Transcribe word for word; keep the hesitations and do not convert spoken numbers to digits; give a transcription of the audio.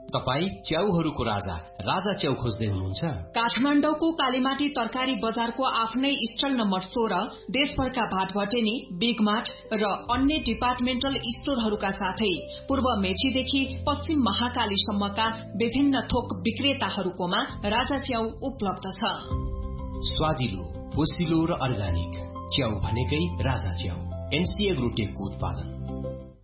तपाई च्याउहरूको राजा राजा च्याउ खोज्दै हुनुहुन्छ? काठमाडौँको कालीमाटी तरकारी बजारको आफ्नै स्टल नम्बर सोह्र देशभरका भाटभटेनी, बिग मार्ट र अन्य डिपार्टमेन्टल स्टोरहरूका साथै पूर्व मेचीदेखि पश्चिम महाकालीसम्मका विभिन्न थोक विक्रेताहरूकोमा राजा च्याउ उपलब्ध छ। स्वादिलो, पोसिलो र अर्गानिक च्याउ भनेकै राजा च्याउ। एनसी एग्रोटेकको उत्पादन।